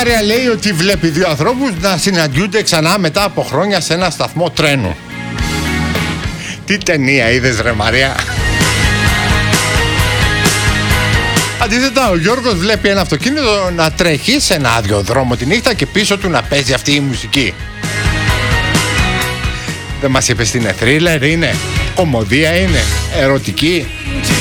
Μαρία λέει ότι βλέπει δύο ανθρώπους να συναντιούνται ξανά μετά από χρόνια σε ένα σταθμό τρένου. Τι ταινία είδες ρε Μαρία? Αντίθετα, ο Γιώργος βλέπει ένα αυτοκίνητο να τρέχει σε ένα άδειο δρόμο τη νύχτα και πίσω του να παίζει αυτή η μουσική. Δεν μας είπες τι είναι, θρίλερ είναι, κομμωδία είναι, ερωτική?